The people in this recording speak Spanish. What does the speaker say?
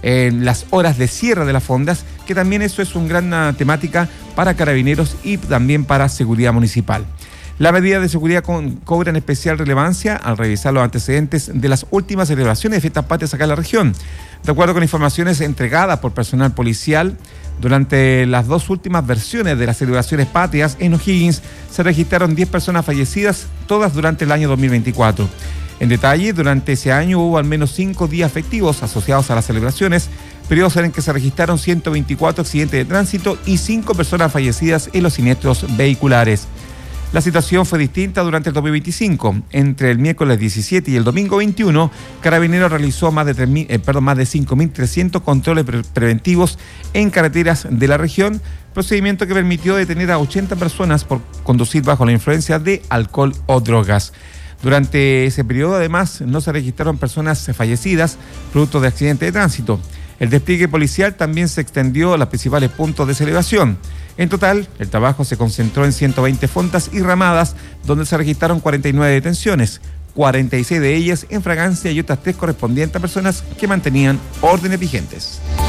las horas de cierre de las fondas, que también eso es una gran temática para Carabineros y también para Seguridad Municipal. Las medidas de seguridad cobran especial relevancia al revisar los antecedentes de las últimas celebraciones de fiestas patrias acá en la región. De acuerdo con informaciones entregadas por personal policial, durante las dos últimas versiones de las celebraciones patrias en O'Higgins se registraron 10 personas fallecidas, todas durante el año 2024. En detalle, durante ese año hubo al menos 5 días festivos asociados a las celebraciones, periodos en que se registraron 124 accidentes de tránsito y 5 personas fallecidas en los siniestros vehiculares. La situación fue distinta durante el 2025. Entre el miércoles 17 y el domingo 21, Carabineros realizó más de 5.300 controles preventivos en carreteras de la región, procedimiento que permitió detener a 80 personas por conducir bajo la influencia de alcohol o drogas. Durante ese periodo, además, no se registraron personas fallecidas producto de accidentes de tránsito. El despliegue policial también se extendió a los principales puntos de celebración. En total, el trabajo se concentró en 120 fondas y ramadas, donde se registraron 49 detenciones, 46 de ellas en fragancia y otras 3 correspondientes a personas que mantenían órdenes vigentes.